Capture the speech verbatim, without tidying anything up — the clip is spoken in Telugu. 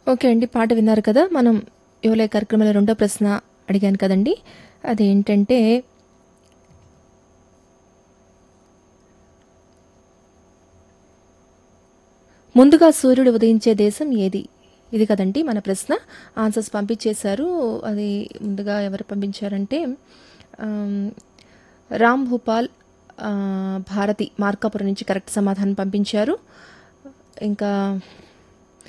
ఓకే అండి. పాట విన్నారు కదా! మనం యువలయ కార్యక్రమంలో రెండో ప్రశ్న అడిగాను కదండీ! అదేంటంటే ముందుగా సూర్యుడు ఉదయించే దేశం ఏది? ఇది కదండీ మన ప్రశ్న. ఆన్సర్స్ పంపించేశారు. అది ముందుగా ఎవరు పంపించారంటే ఆమ్, రామ్ భూపాల్ ఆ, భారతి మార్కాపురం నుంచి కరెక్ట్ సమాధానం పంపించారు. ఇంకా